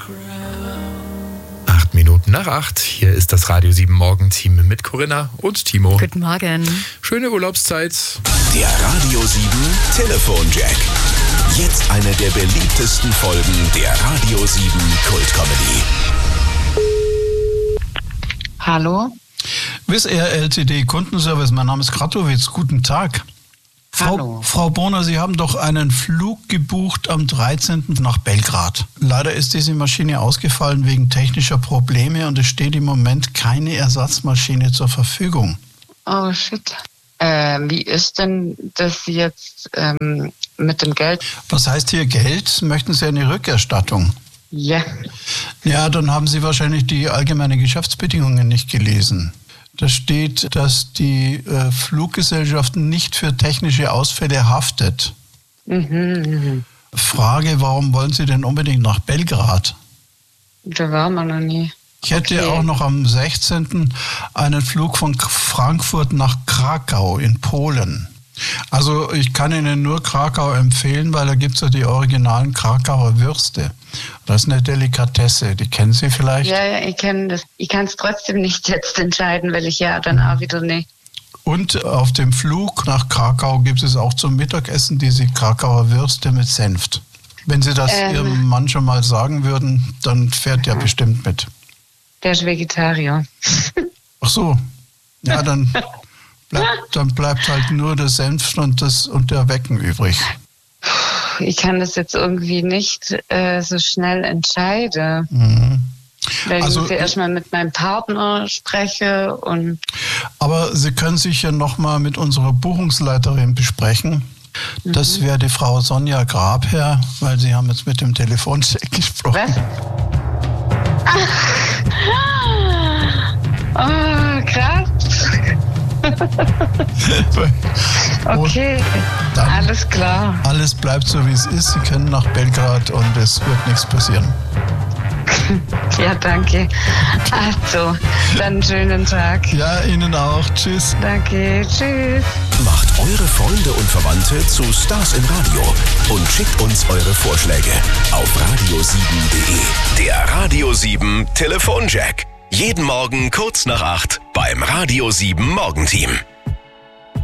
7:08. Hier ist das Radio 7 Morgenteam mit Corinna und Timo. Guten Morgen. Schöne Urlaubszeit. Der Radio 7 Telefonjack. Jetzt eine der beliebtesten Folgen der Radio 7 Kultcomedy. Hallo? Wizz Air Ltd. Kundenservice, mein Name ist Kratowitz. Guten Tag. Hallo. Frau Bohner, Sie haben doch einen Flug gebucht am 13. nach Belgrad. Leider ist diese Maschine ausgefallen wegen technischer Probleme und es steht im Moment keine Ersatzmaschine zur Verfügung. Oh shit. Wie ist denn das jetzt mit dem Geld? Was heißt hier Geld? Möchten Sie eine Rückerstattung? Ja. Ja, dann haben Sie wahrscheinlich die allgemeinen Geschäftsbedingungen nicht gelesen. Da steht, dass die Fluggesellschaft nicht für technische Ausfälle haftet. Frage, warum wollen Sie denn unbedingt nach Belgrad? Da waren wir noch nie. Ich hätte auch noch am 16. einen Flug von Frankfurt nach Krakau in Polen. Also ich kann Ihnen nur Krakau empfehlen, weil da gibt es ja die originalen Krakauer Würste. Das ist eine Delikatesse, die kennen Sie vielleicht? Ja, ich kenne das. Ich kann es trotzdem nicht jetzt entscheiden, weil ich ja dann auch wieder nicht. Und auf dem Flug nach Krakau gibt es auch zum Mittagessen diese Krakauer Würste mit Senft. Wenn Sie das Ihrem Mann schon mal sagen würden, dann fährt er bestimmt mit. Der ist Vegetarier. Ach so, ja, dann bleibt halt nur der Senf und der Wecken übrig. Ich kann das jetzt irgendwie nicht so schnell entscheiden. Weil ich muss ja erstmal mit meinem Partner spreche und. Aber Sie können sich ja nochmal mit unserer Buchungsleiterin besprechen. Das wäre die Frau Sonja Grabherr, weil Sie haben jetzt mit dem Telefoncheck gesprochen. Was? Oh, krass. Okay, alles klar. Alles bleibt so, wie es ist. Sie können nach Belgrad und es wird nichts passieren. Ja, danke. Also, dann einen schönen Tag. Ja, Ihnen auch. Tschüss. Danke, tschüss. Macht eure Freunde und Verwandte zu Stars im Radio und schickt uns eure Vorschläge auf radio7.de. Der Radio 7 Telefonjack. Jeden Morgen kurz nach 8 beim Radio 7 Morgenteam.